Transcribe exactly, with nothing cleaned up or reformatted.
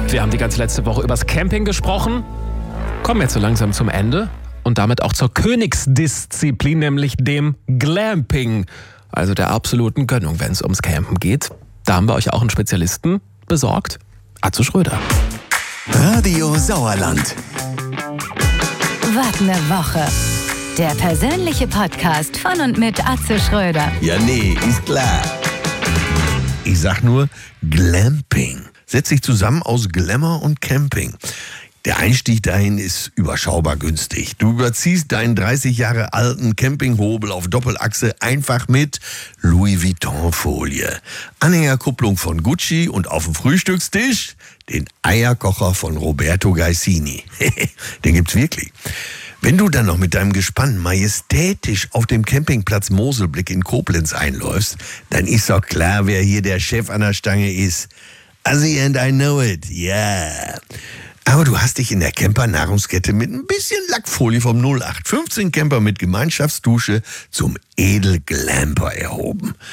Wir haben die ganze letzte Woche übers Camping gesprochen. Kommen jetzt so langsam zum Ende und damit auch zur Königsdisziplin, nämlich dem Glamping. Also der absoluten Gönnung, wenn es ums Campen geht. Da haben wir euch auch einen Spezialisten besorgt. Atze Schröder. Radio Sauerland. Was ne Woche. Der persönliche Podcast von und mit Atze Schröder. Ja, nee, ist klar. Ich sag nur Glamping. Setzt sich zusammen aus Glamour und Camping. Der Einstieg dahin ist überschaubar günstig. Du überziehst deinen dreißig Jahre alten Campinghobel auf Doppelachse einfach mit Louis Vuitton-Folie. Anhängerkupplung von Gucci und auf dem Frühstückstisch den Eierkocher von Roberto Gaisini. Den gibt's wirklich. Wenn du dann noch mit deinem Gespann majestätisch auf dem Campingplatz Moselblick in Koblenz einläufst, dann ist doch klar, wer hier der Chef an der Stange ist. Assi and I know it, yeah. Aber du hast dich in der Camper-Nahrungskette mit ein bisschen Lackfolie vom null acht fünfzehn Camper mit Gemeinschaftsdusche zum Edelglamper erhoben.